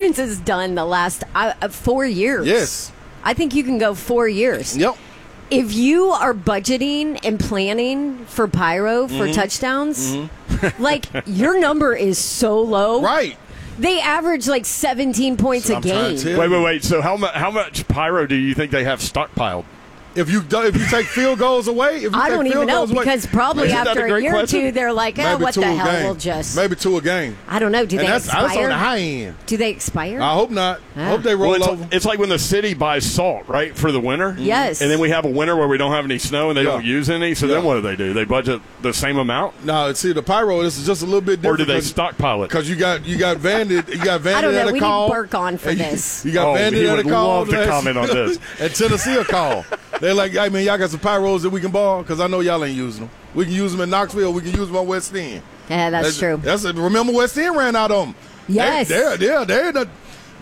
Titans has done the last 4 years. Yes. I think you can go 4 years. Yep. If you are budgeting and planning for pyro for touchdowns, like your number is so low. Right. They average like 17 points So a I'm trying game. to tell Wait. So how much pyro do you think they have stockpiled? If you take field goals away, I don't even know because probably Isn't that after a a great year question? or two, they're like, oh, maybe what two the a hell? game. We'll just. Maybe 2 a game. I don't know. Do And they that's expire? on the high end. Do they expire? I hope not. I hope they roll over. It's like when the city buys salt, right, for the winter. Yes. And then we have a winter where we don't have any snow and they Yeah. don't use any. So then what do? They budget the same amount, No, see the pyro. This is just a little bit or different. do they stockpile it? Because you got Vandit, I don't know. at a We call. need Burke on for and this. You got Oh, Vandit he at a would call. love to comment on this. And Tennessee a call. They're like, hey man, y'all got some pyros that we can borrow? Because I know y'all ain't using them. We can use them in Knoxville. We can use them on West End. Yeah, that's true. Remember West End ran out of them. Yes. They're perfect.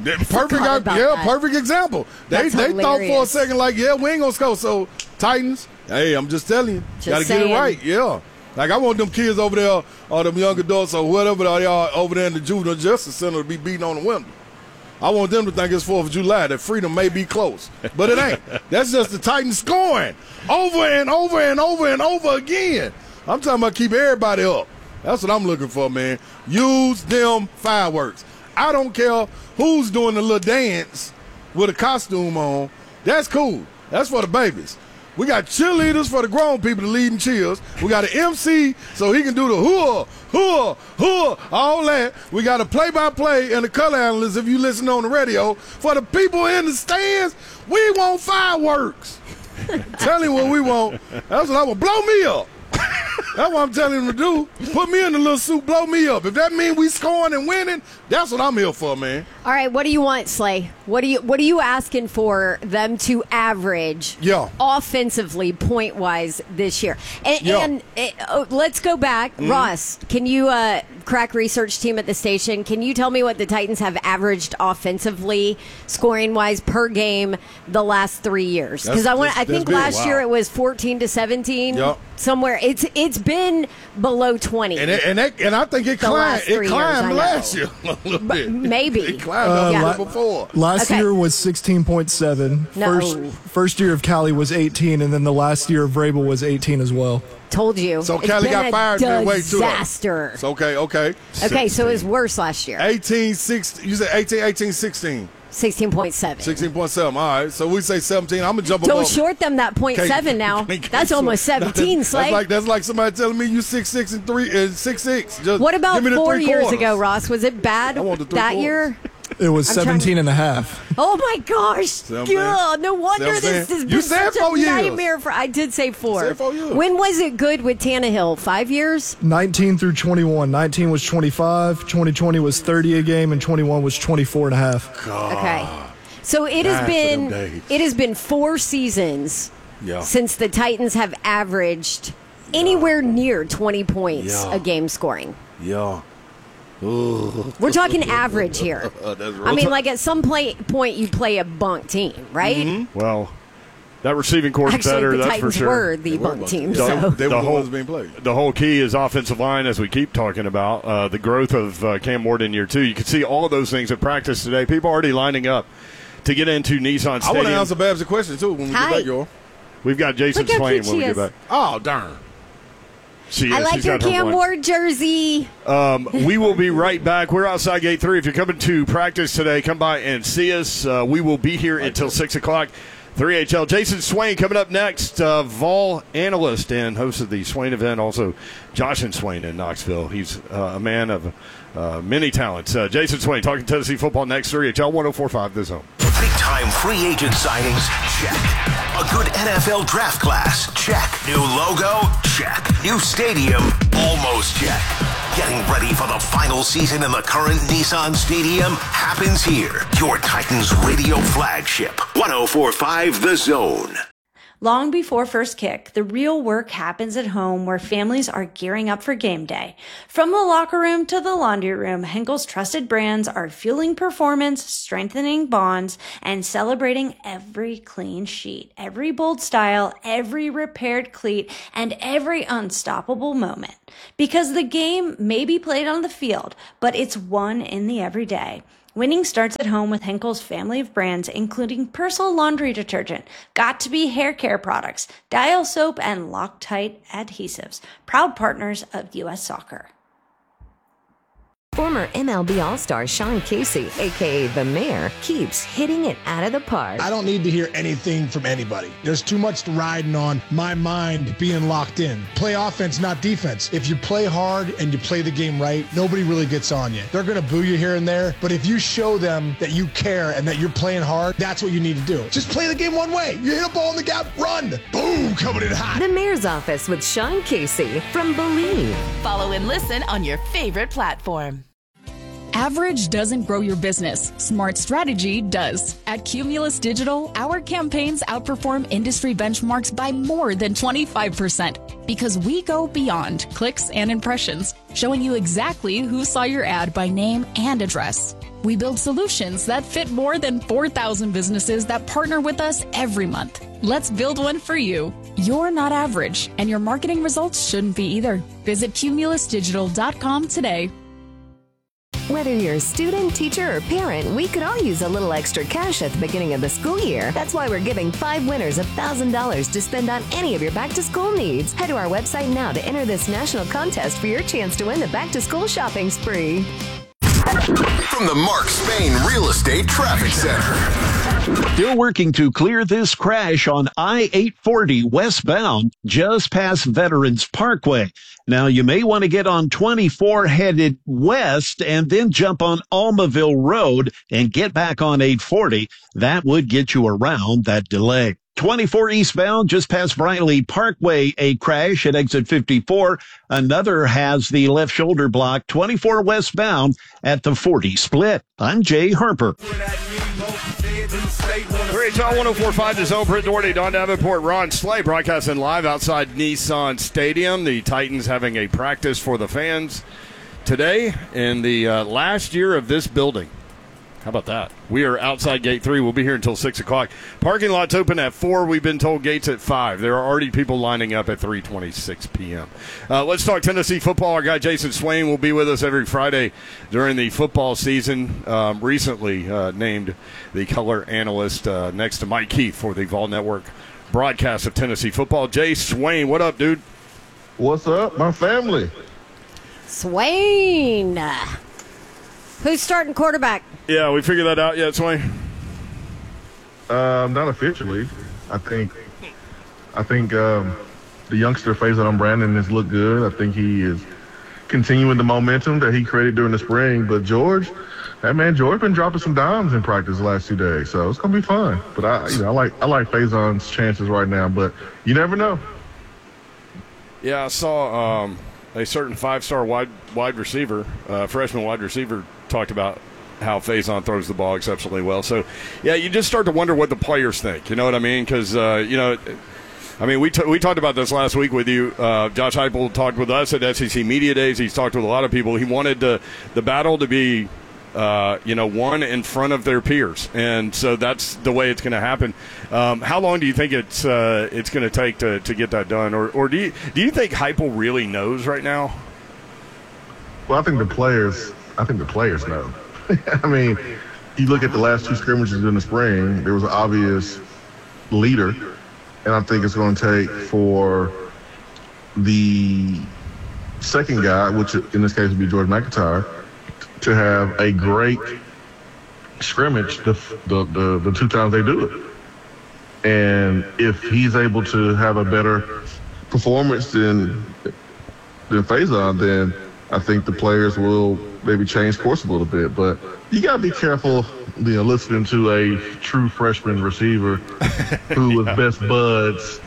Forgot about that. Perfect example. They That's thought for a hilarious. second like, yeah, we ain't gonna score. So Titans, hey, I'm just telling you, Just gotta get saying. it right. Yeah. Like I want them kids over there, or them young adults, or whatever they are over there in the juvenile justice center to be beating on the window. I want them to think it's 4th of July, that freedom may be close. But it ain't. That's just the Titans scoring over and over and over and over again. I'm talking about keep everybody up. That's what I'm looking for, man. Use them fireworks. I don't care who's doing the little dance with a costume on. That's cool. That's for the babies. We got cheerleaders for the grown people to lead and cheers. We got an MC so he can do the hoo-ah, hoo-ah, hoo-ah, all that. We got a play-by-play and a color analyst if you listen on the radio. For the people in the stands, we want fireworks. Tell him what we want. That's what I want. Blow me up. That's what I'm telling him to do. Put me in the little suit, blow me up. If that means we scoring and winning, that's what I'm here for, man. All right, what do you want, Slay? What are you asking for them to average offensively, point-wise, this year? And let's go back. Ross, can you, crack research team at the station, can you tell me what the Titans have averaged offensively, scoring-wise, per game the last 3 years? Because I think last year it was 14 to 17. Yep. Somewhere. It's been below 20. And I think it climbed. It climbed last year a little bit. Maybe. It climbed a little bit before. Last year was 16.7. No. First year of Cali was 18, and then the last year of Vrabel was 18 as well. Told you. So It's Cali been got a fired midway too. Disaster. It's okay. Okay, so it was worse last year. 18, 16. You said 18, 16. 16.7. 16.7. All right. So we say 17. I'm going to jump above. Don't short them that 0.7 now. That's almost 17, Slay. That's like somebody telling me you 6'6" and 6'6". Just What about give me the 4 three years quarters. ago, Ross? Was it bad I want the three that quarters. year? It was 17 and a half. Oh, my gosh. See what I'm saying? God, no wonder See what I'm this saying? has You been said such 4 a years. nightmare. I did say 4. You said 4 years. When was it good with Tannehill? 5 years? 19 through 21. 19 was 25. 2020 was 30 a game, and 21 was 24 and a half. Okay. So it has been 4 seasons since the Titans have averaged anywhere near 20 points a game scoring. Yeah. We're talking average here. That's I mean, like at some point you play a bunk team, right? Mm-hmm. Well, that receiving core's Actually, better, the that's Titans for sure. were the bunk team. So. They were the ones being played. The whole key is offensive line, as we keep talking about. The growth of Cam Ward in year 2. You can see all those things at practice today. People already lining up to get into Nissan Stadium. I want to answer Babs a question, too, when we get back, y'all. We've got Jason Look how Swain cute when we she get is. back. Oh, darn. I like your Cam Ward jersey. We will be right back. We're outside Gate 3. If you're coming to practice today, come by and see us. We will be here until 6 o'clock. 3HL. Jason Swain coming up next. Vol analyst and host of the Swain event. Also, Josh and Swain in Knoxville. He's a man of many talents. Jason Swain talking Tennessee football next. 3HL 104.5 The Zone. Big-time free agent signings? Check. A good NFL draft class? Check. New logo? Check. New stadium? Almost check. Getting ready for the final season in the current Nissan Stadium happens here. Your Titans radio flagship. 104.5 The Zone. Long before first kick, the real work happens at home where families are gearing up for game day. From the locker room to the laundry room, Henkel's trusted brands are fueling performance, strengthening bonds, and celebrating every clean sheet, every bold style, every repaired cleat, and every unstoppable moment. Because the game may be played on the field, but it's won in the everyday. Winning starts at home with Henkel's family of brands, including Persil laundry detergent, Got2b hair care products, Dial soap, and Loctite adhesives. Proud partners of U.S. Soccer. Former MLB All-Star Sean Casey, a.k.a. The Mayor, keeps hitting it out of the park. I don't need to hear anything from anybody. There's too much riding on my mind being locked in. Play offense, not defense. If you play hard and you play the game right, nobody really gets on you. They're going to boo you here and there, but if you show them that you care and that you're playing hard, that's what you need to do. Just play the game one way. You hit a ball in the gap, run. Boom, coming in hot. The Mayor's Office with Sean Casey from Believe. Follow and listen on your favorite platform. Average doesn't grow your business. Smart strategy does. At Cumulus Digital, our campaigns outperform industry benchmarks by more than 25% because we go beyond clicks and impressions, showing you exactly who saw your ad by name and address. We build solutions that fit more than 4,000 businesses that partner with us every month. Let's build one for you. You're not average, and your marketing results shouldn't be either. Visit cumulusdigital.com today. Whether you're a student, teacher, or parent, we could all use a little extra cash at the beginning of the school year. That's why we're giving 5 winners $1,000 to spend on any of your back-to-school needs. Head to our website now to enter this national contest for your chance to win the back-to-school shopping spree. From the Mark Spain Real Estate Traffic Center. Still working to clear this crash on I-840 westbound, just past Veterans Parkway. Now, you may want to get on 24 headed west and then jump on Almaville Road and get back on 840. That would get you around that delay. 24 eastbound, just past Briley Parkway, a crash at exit 54. Another has the left shoulder block. 24 westbound at the 40 split. I'm Jay Harper. 3HL 104.5 to Zone Britt Doherty, Don Davenport, Ron Slay, broadcasting live outside Nissan Stadium. The Titans having a practice for the fans today in the last year of this building. How about that? We are outside Gate 3. We'll be here until 6 o'clock. Parking lot's open at 4. We've been told gates at 5. There are already people lining up at 3:26 p.m. Let's talk Tennessee football. Our guy Jason Swain will be with us every Friday during the football season. Recently named the color analyst next to Mike Keith for the Vol Network broadcast of Tennessee football. Jay Swain, what up, dude? What's up, my family? Swain. Who's starting quarterback? Yeah, we figured that out yet, Swain? Not officially. I think the youngster Faison Brandon has looked good. I think he is continuing the momentum that he created during the spring. But George been dropping some dimes in practice the last 2 days, so it's gonna be fun. But I like Faison's chances right now. But you never know. Yeah, I saw a certain 5-star wide receiver, freshman wide receiver, talked about how Faison throws the ball exceptionally well. So, yeah, you just start to wonder what the players think. You know what I mean? Because, we talked about this last week with you. Josh Heupel talked with us at SEC Media Days. He's talked with a lot of people. He wanted the battle to be, one in front of their peers. And so that's the way it's going to happen. How long do you think it's going to take to get that done? Or do you think Heupel really knows right now? Well, I think the players know. I mean, you look at the last 2 scrimmages in the spring, there was an obvious leader, and I think it's going to take for the second guy, which in this case would be George McIntyre, to have a great scrimmage the 2 times they do it. And if he's able to have a better performance than Faison, then I think the players will maybe change course a little bit. But you got to be careful, listening to a true freshman receiver who was best buds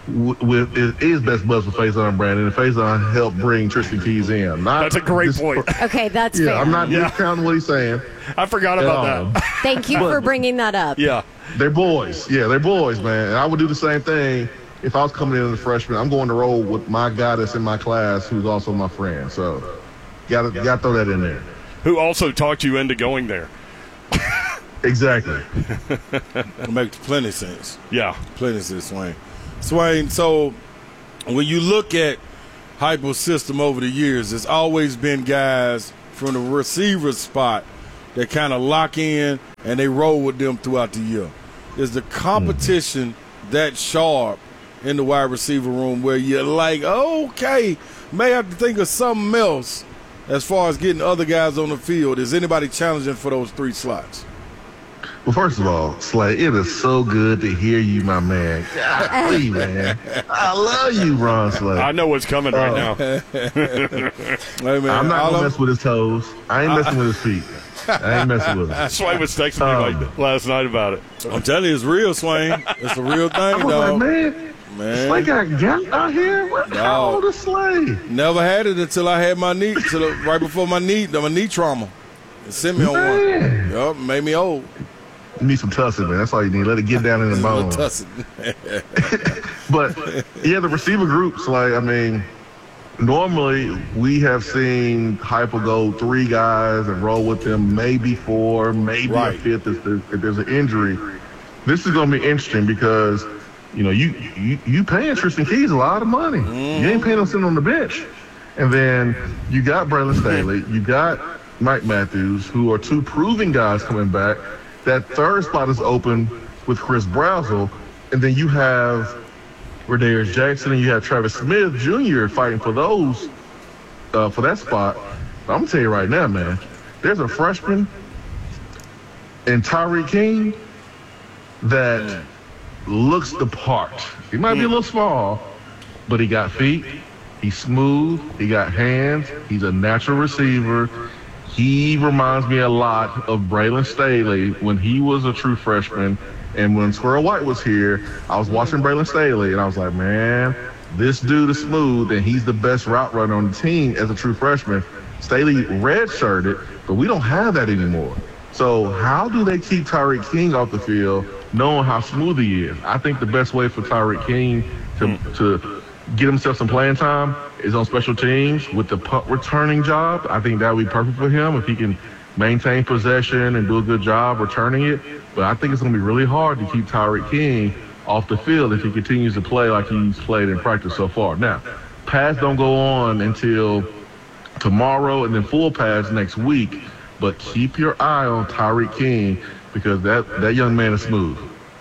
is best buds with Faison Brandon. And Faison helped bring Tristan Keys in. That's a great point. Okay, that's fair. I'm not discounting what he's saying. I forgot about that. Thank you for bringing that up. Yeah. They're boys. Yeah, they're boys, man. And I would do the same thing. If I was coming in as a freshman, I'm going to roll with my guy that's in my class who's also my friend. So, got to throw that in there. Who also talked you into going there. Exactly. It makes plenty sense. Yeah. Plenty sense, Swain, so when you look at Heupel's system over the years, there's always been guys from the receiver spot that kind of lock in and they roll with them throughout the year. Is the competition that sharp in the wide receiver room where you're like, okay, may have to think of something else as far as getting other guys on the field? Is anybody challenging for those 3 slots? Well, first of all, Slay, it is so good to hear you, my man. Golly, man. I love you, Ron Slay. I know what's coming right now. Hey, man, I'm not going to mess with his toes. I ain't messing with his feet. I ain't messing with him. Swain was texting me last night about it. I'm telling you, it's real, Swain. It's a real thing, I was dog. like, man, Slay got gout out here? How old is Slay? Never had it until I had my knee, right before my knee trauma. It sent me on one. Yup, made me old. You need some tussin, man. That's all you need. Let it get down in the bone. But, yeah, the receiver groups, like, I mean, normally we have seen Heupel go 3 guys and roll with them, maybe 4, maybe a 5th if there's an injury. This is going to be interesting because, you know, you paying Tristan Keys a lot of money. You ain't paying him sitting on the bench. And then you got Braylon Staley, you got Mike Matthews, who are 2 proven guys coming back. That 3rd spot is open with Chris Brazzell, and then you have Rodarius Jackson and you have Travis Smith Jr. fighting for those for that spot. I'm gonna tell you right now, man. There's a freshman in Tyreek King that looks the part. He might be a little small, but he got feet. He's smooth. He got hands. He's a natural receiver. He reminds me a lot of Braylon Staley when he was a true freshman. And when Squirrel White was here, I was watching Braylon Staley, and I was like, man, this dude is smooth, and he's the best route runner on the team as a true freshman. Staley redshirted, but we don't have that anymore. So how do they keep Tyreek King off the field knowing how smooth he is? I think the best way for Tyreek King to get himself some playing time is on special teams with the punt returning job. I think that would be perfect for him if he can maintain possession and do a good job returning it. But I think it's going to be really hard to keep Tyreek King off the field if he continues to play like he's played in practice so far. Now, pads don't go on until tomorrow and then full pads next week. But keep your eye on Tyreek King because that young man is smooth.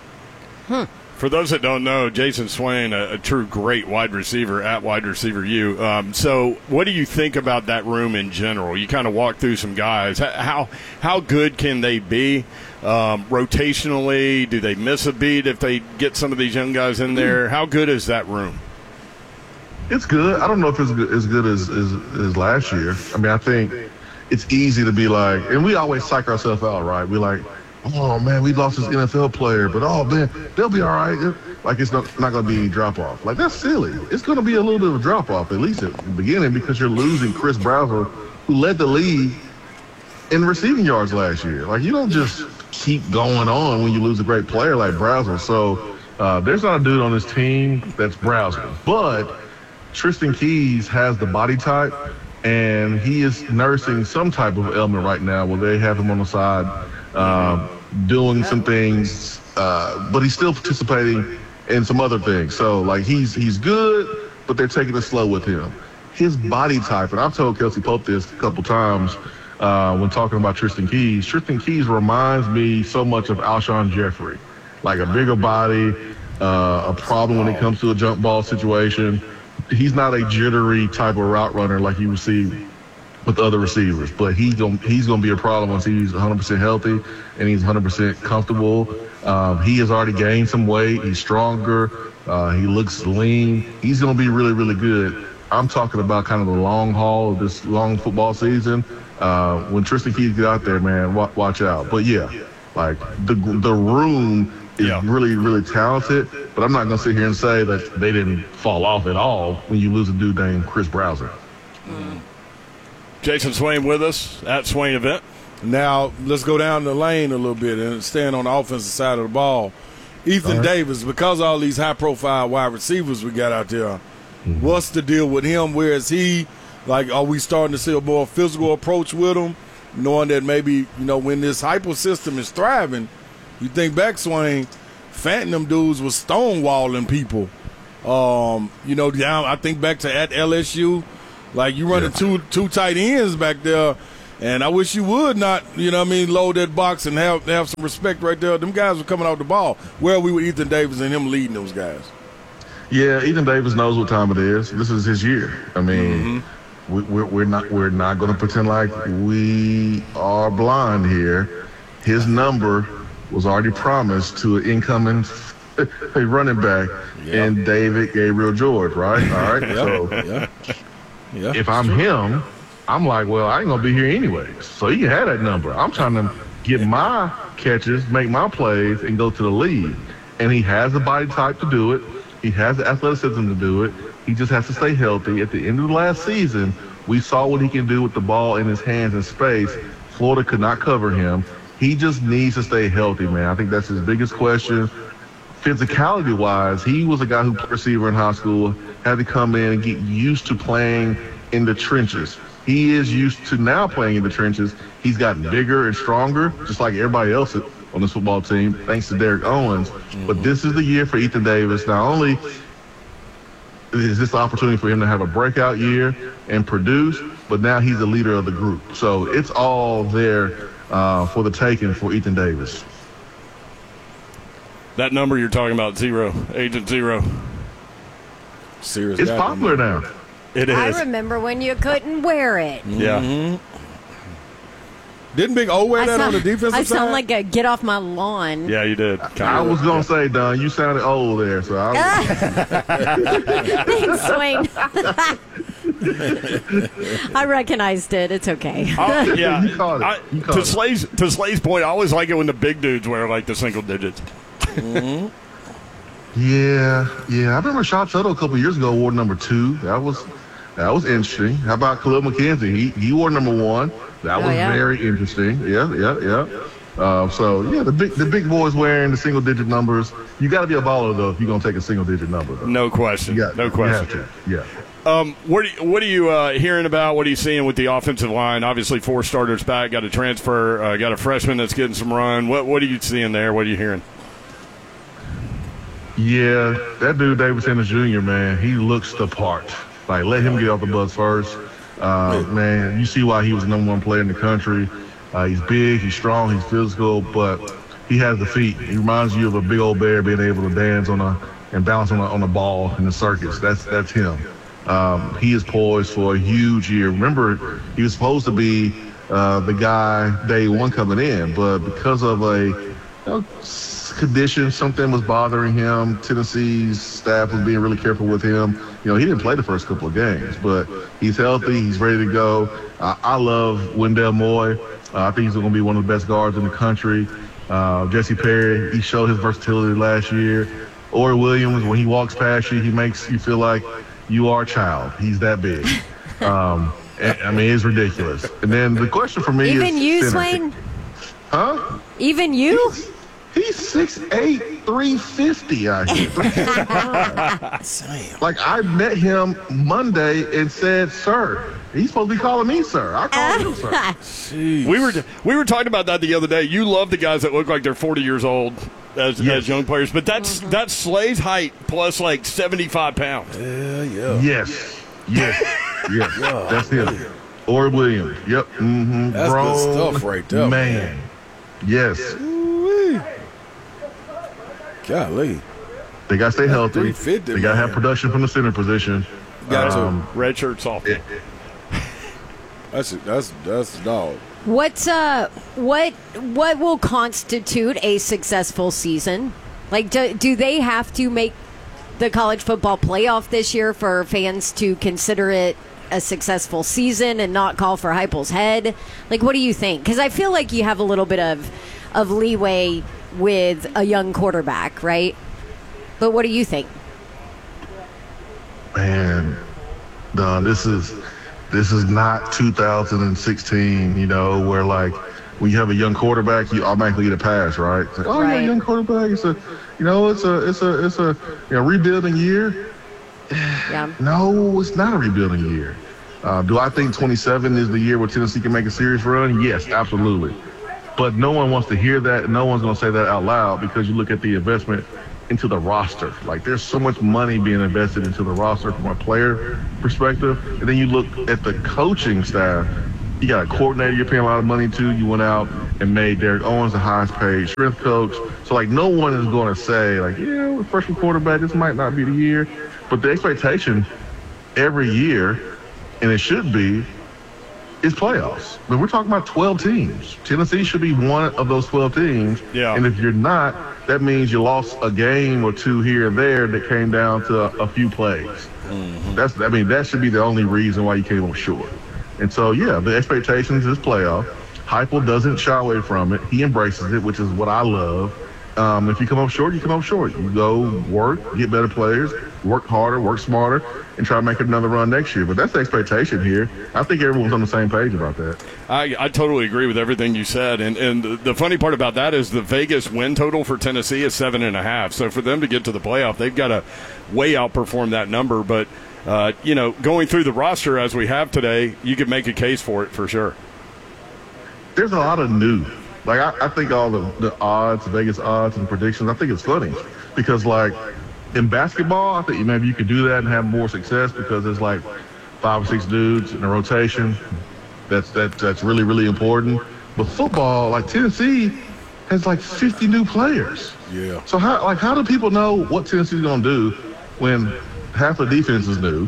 For those that don't know, Jason Swain, a true great wide receiver at Wide Receiver U. So what do you think about that room in general? You kind of walk through some guys. How good can they be? Rotationally, do they miss a beat if they get some of these young guys in there? How good is that room? It's good. I don't know if it's as good as last year. I mean, I think it's easy to be like, and we always psych ourselves out, right? We like, oh, man, we lost this NFL player, but, oh, man, they'll be all right. Like, it's not going to be any drop-off. Like, that's silly. It's going to be a little bit of a drop-off, at least at the beginning, because you're losing Chris Brazzell, who led the league in receiving yards last year. Like, you don't just keep going on when you lose a great player like Brazzell. So there's not a dude on this team that's Brazzell. But Tristan Keys has the body type, and he is nursing some type of ailment right now where they have him on the side doing some things, but he's still participating in some other things. So, like, he's good, but they're taking it slow with him. His body type, and I've told Kelsey Pope this a couple times when talking about Tristan Keys. Tristan Keys reminds me so much of Alshon Jeffrey, like a bigger body, a problem when it comes to a jump ball situation. He's not a jittery type of route runner like you would see with other receivers, but he's gonna be a problem once he's 100% healthy and he's 100% comfortable. He has already gained some weight. He's stronger. He looks lean. He's gonna be really, really good. I'm talking about kind of the long haul of this long football season. When Tristan Keys get out there, man, watch out. But yeah, like the room is really, really talented. But I'm not gonna sit here and say that they didn't fall off at all when you lose a dude named Chris Brazzell. Jason Swain with us at Swain Event. Now, let's go down the lane a little bit and stand on the offensive side of the ball. Ethan Davis, because all these high-profile wide receivers we got out there, what's the deal with him? Where is he? Like, are we starting to see a more physical approach with him, knowing that maybe, when this hyper system is thriving, you think back, Swain, Fenton, them dudes was stonewalling people. I think back to at LSU. Like, you running two tight ends back there, And I wish you would not, load that box and have some respect right there. Them guys were coming out the ball. Where are we with Ethan Davis and him leading those guys? Yeah, Ethan Davis knows what time it is. This is his year. I mean, we're not going to pretend like we are blind here. His number was already promised to an incoming running back and David Gabriel George, right? All right. So if I'm him, I'm like, well, I ain't going to be here anyway. So you can have that number. I'm trying to get my catches, make my plays, and go to the league. And he has the body type to do it. He has the athleticism to do it. He just has to stay healthy. At the end of the last season, we saw what he can do with the ball in his hands in space. Florida could not cover him. He just needs to stay healthy, man. I think that's his biggest question. Physicality-wise, he was a guy who played receiver in high school, had to come in and get used to playing in the trenches. He is used to now playing in the trenches. He's gotten bigger and stronger, just like everybody else on this football team, thanks to Derek Owens. But this is the year for Ethan Davis. Not only is this the opportunity for him to have a breakout year and produce, but now he's the leader of the group. So it's all there for the taking for Ethan Davis. That number you're talking about, 0, Agent 0. Serious. It's popular now. It is. I remember when you couldn't wear it. Yeah. Didn't Big O wear that on the defensive side? I sound like a get ooff my lawn. Yeah, you did. I was going to say, Don, you sounded old there. So Thanks, Swain. I recognized it. It's okay. Yeah. You caught it. To Slay's point, I always like it when the big dudes wear like the single digits. Yeah. I remember Sean Tuttle a couple years ago wore number 2. That was interesting. How about Khalil McKenzie? He wore number 1. That was very interesting. Yeah. The big boys wearing the single digit numbers. You got to be a baller though if you're gonna take a single digit number. Though. No question. No question. Yeah. What are you hearing about? What are you seeing with the offensive line? Obviously, 4 starters back. Got a transfer. Got a freshman that's getting some run. What are you seeing there? What are you hearing? Yeah, that dude Davis Ennis Jr. Man, he looks the part. Like, let him get off the bus first. Man, you see why he was the number 1 player in the country. He's big, he's strong, he's physical, but he has the feet. He reminds you of a big old bear being able to dance and bounce on a ball in the circus. That's him. He is poised for a huge year. Remember, he was supposed to be the guy day 1 coming in, but because of a condition, something was bothering him. Tennessee's staff was being really careful with him. He didn't play the first couple of games, but he's healthy. He's ready to go. I love Wendell Moore. I think he's going to be one of the best guards in the country. Jesse Perry, he showed his versatility last year. Ori Williams, when he walks past you, he makes you feel like you are a child. He's that big. I mean, it's ridiculous. And then the question for me is... Even you, Swain? Huh? Even you? He's 6'8", 350 out here. Like, I met him Monday and said, sir. He's supposed to be calling me sir. I call him sir. Jeez. We were talking about that the other day. You love the guys that look like they're 40 years old as young players, but that's Slay's height plus like 75 pounds. Yeah. Yes. That's him. Ori Williams. Yep. Mm-hmm. That's good stuff right there. Man. Yes. Ooh-wee. Golly. They got to stay healthy. They got to have man. production from the center position. Got to. Red shirt soft. That's dog. What will constitute a successful season? Like, do they have to make the college football playoff this year for fans to consider it a successful season and not call for Heupel's head? Like, what do you think? Because I feel like you have a little bit of leeway with a young quarterback, right? But what do you think? Man, Don, this is not 2016, where like when you have a young quarterback, you automatically get a pass, right? It's like, oh, yeah, young quarterback. It's a rebuilding year. Yeah. No, it's not a rebuilding year. Do I think 27 is the year where Tennessee can make a serious run? Yes, absolutely. But no one wants to hear that. No one's going to say that out loud because you look at the investment into the roster. Like, there's so much money being invested into the roster from a player perspective. And then you look at the coaching staff. You got a coordinator you're paying a lot of money to. You went out and made Derek Owens the highest paid strength coach. So, like, no one is going to say, like, yeah, freshman quarterback, this might not be the year. But the expectation every year, and it should be, is playoffs. But we're talking about 12 teams. Tennessee should be one of those 12 teams. Yeah. And if you're not, that means you lost a game or two here and there that came down to a few plays. Mm-hmm. That should be the only reason why you came up short. And so, yeah, the expectations is playoff. Heupel doesn't shy away from it. He embraces it, which is what I love. If you come up short, you come up short. You go work, get better players, work harder, work smarter, and try to make another run next year. But that's the expectation here. I think everyone's on the same page about that. I totally agree with everything you said. And the funny part about that is the Vegas win total for Tennessee is 7.5. So for them to get to the playoff, they've got to way outperform that number. But, going through the roster as we have today, you could make a case for it for sure. There's a lot of new. Like, I think all the odds, Vegas odds and predictions, I think it's funny. Because, like, in basketball, I think maybe you could do that and have more success because there's, like, 5 or 6 dudes in a rotation. That's really, really important. But football, like, Tennessee has, like, 50 new players. Yeah. So, how do people know what Tennessee's going to do when half the defense is new,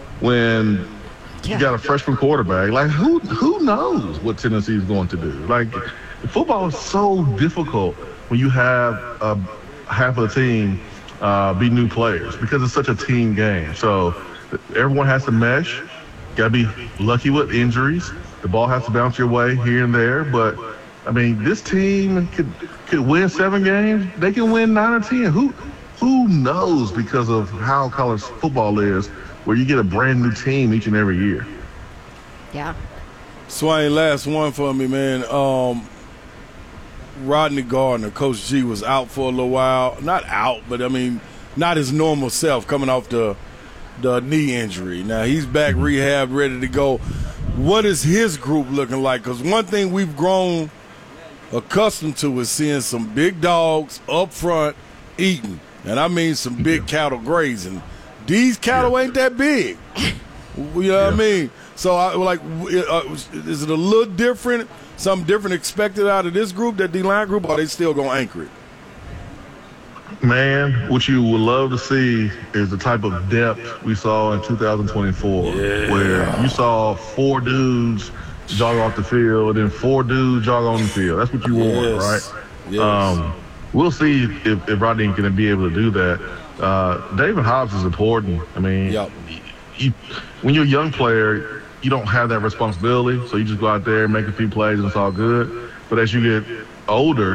when you got a freshman quarterback? Like, who knows what Tennessee's going to do? Like, football is so difficult when you have half of the team be new players because it's such a team game. So everyone has to mesh. Got to be lucky with injuries. The ball has to bounce your way here and there. But, I mean, this team could win 7 games. They can win 9 or 10. Who knows because of how college football is where you get a brand new team each and every year. Yeah. Swain, last one for me, man. Rodney Gardner, Coach G, was out for a little while. Not out, but, I mean, not his normal self coming off the knee injury. Now, he's back, rehab, ready to go. What is his group looking like? Because one thing we've grown accustomed to is seeing some big dogs up front eating. And I mean some big cattle grazing. These cattle ain't that big. You know what I mean? So, is it a little different? Something different expected out of this group, that D-line group, or are they still going to anchor it? Man, what you would love to see is the type of depth we saw in 2024, where you saw 4 dudes jog off the field and 4 dudes jog on the field. That's what you want, right? Yes. We'll see if Rodney is going to be able to do that. David Hobbs is important. I mean, when you're a young player, you don't have that responsibility, so you just go out there and make a few plays and it's all good. But as you get older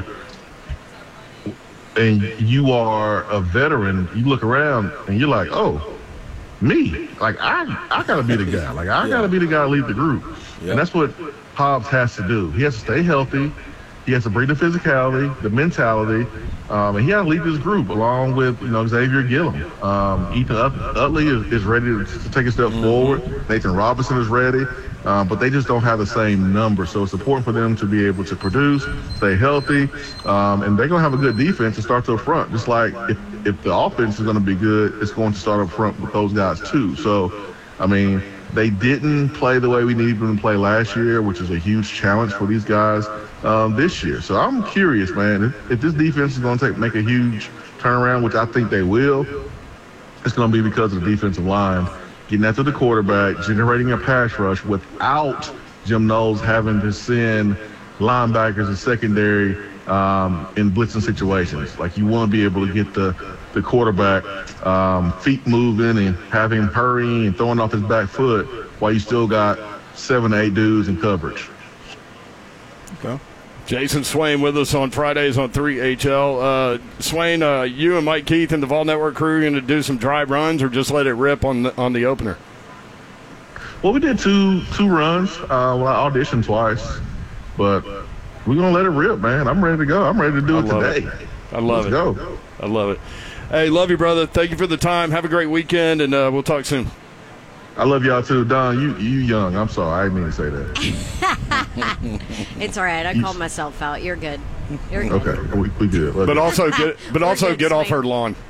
and you are a veteran, you look around and you're like, oh, me. Like, I got to be the guy. Like, I got to be the guy to lead the group. And that's what Hobbs has to do. He has to stay healthy. He has to bring the physicality, the mentality, and he has to lead this group along with, Xavier Gillum. Ethan Utley is ready to take a step forward. Nathan Robinson is ready, but they just don't have the same number. So it's important for them to be able to produce, stay healthy, and they're going to have a good defense to start up front. Just like if the offense is going to be good, it's going to start up front with those guys too. So, I mean, they didn't play the way we needed them to play last year, which is a huge challenge for these guys this year. So I'm curious, man, if this defense is going to make a huge turnaround, which I think they will, it's going to be because of the defensive line getting after the quarterback, generating a pass rush without Jim Knowles having to send linebackers and secondary in blitzing situations. Like, you want to be able to get the quarterback feet moving and have him hurrying and throwing off his back foot while you still got 7 to 8 dudes in coverage. Okay. Jason Swain with us on Fridays on 3HL. Swain, you and Mike Keith and the Vol Network crew are going to do some dry runs or just let it rip on the opener? Well, we did two runs. I auditioned twice, but we're going to let it rip, man. I'm ready to go. I'm ready to do it today. I love it. Let's go. I love it. Hey, love you, brother. Thank you for the time. Have a great weekend, and we'll talk soon. I love y'all too. Don, you young. I'm sorry. I didn't mean to say that. It's all right. I called myself out. You're good. You're good. Okay. We good. But also get off her lawn.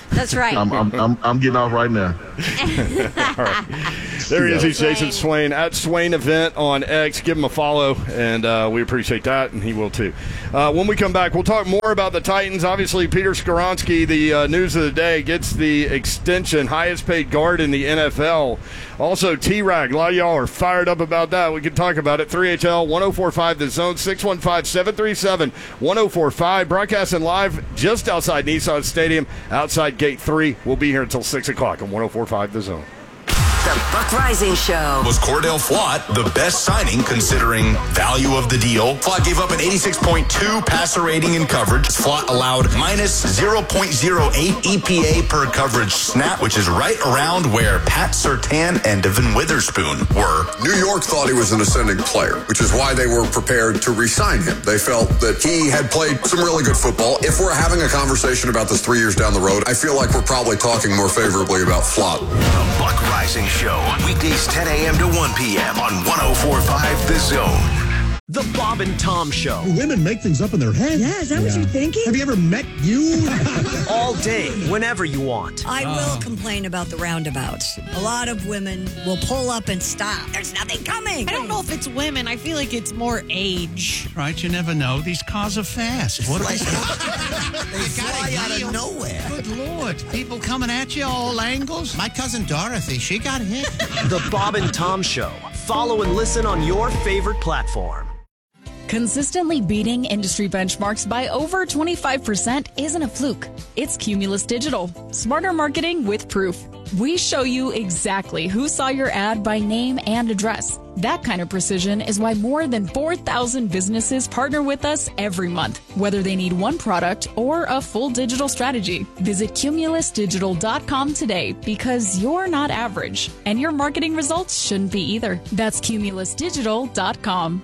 That's right. I'm getting off right now. All right. There he is. He's Jason Swain at Swain Event on X. Give him a follow, and we appreciate that, and he will too. When we come back, we'll talk more about the Titans. Obviously, Peter Skoronski, the news of the day, gets the extension, highest paid guard in the NFL. Also, T-Rag. A lot of y'all are fired up about that. We can talk about it. 3HL 104.5 The Zone, 615-737-1045. Broadcasting live just outside Nissan Stadium, outside Gate 3. We'll be here until 6 o'clock on 104.5 The Zone. The Buck Rising Show. Was Cordell Flott the best signing considering value of the deal? Flott gave up an 86.2 passer rating in coverage. Flott allowed minus 0.08 EPA per coverage snap, which is right around where Pat Surtain and Devin Witherspoon were. New York thought he was an ascending player, which is why they were prepared to re-sign him. They felt that he had played some really good football. If we're having a conversation about this 3 years down the road, I feel like we're probably talking more favorably about Flott. The Buck Rising Show, weekdays 10 a.m. to 1 p.m. on 104.5 The Zone. The Bob and Tom Show. Do women make things up in their head? Yeah, is that what you're thinking? Have you ever met you? All day, whenever you want. I will complain about the roundabouts. A lot of women will pull up and stop. There's nothing coming. I don't know if it's women. I feel like it's more age. Right, you never know. These cars are fast. What are they? They fly out of nowhere. Good Lord. People coming at you all angles. My cousin Dorothy, she got hit. The Bob and Tom Show. Follow and listen on your favorite platform. Consistently beating industry benchmarks by over 25% isn't a fluke. It's Cumulus Digital. Smarter marketing with proof. We show you exactly who saw your ad by name and address. That kind of precision is why more than 4,000 businesses partner with us every month, whether they need one product or a full digital strategy. Visit cumulusdigital.com today because you're not average, and your marketing results shouldn't be either. That's cumulusdigital.com.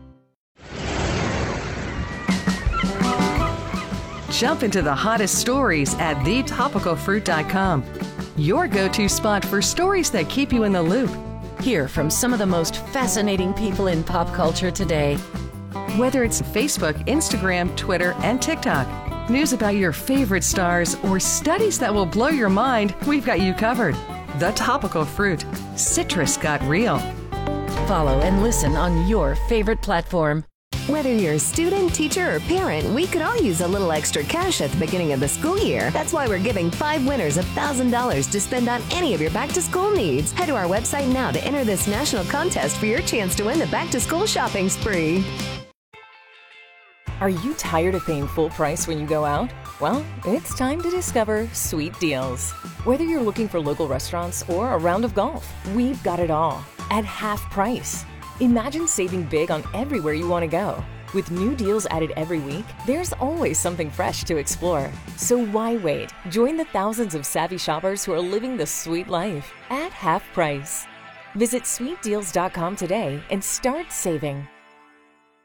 Jump into the hottest stories at thetopicalfruit.com. Your go-to spot for stories that keep you in the loop. Hear from some of the most fascinating people in pop culture today. Whether it's Facebook, Instagram, Twitter, and TikTok, news about your favorite stars, or studies that will blow your mind, we've got you covered. The Topical Fruit. Citrus got real. Follow and listen on your favorite platform. Whether you're a student, teacher, or parent, we could all use a little extra cash at the beginning of the school year. That's why we're giving 5 winners $1,000 to spend on any of your back-to-school needs. Head to our website now to enter this national contest for your chance to win the back-to-school shopping spree. Are you tired of paying full price when you go out? Well, it's time to discover Sweet Deals. Whether you're looking for local restaurants or a round of golf, we've got it all at half price. Imagine saving big on everywhere you want to go. With new deals added every week, there's always something fresh to explore. So why wait? Join the thousands of savvy shoppers who are living the sweet life at half price. Visit sweetdeals.com today and start saving.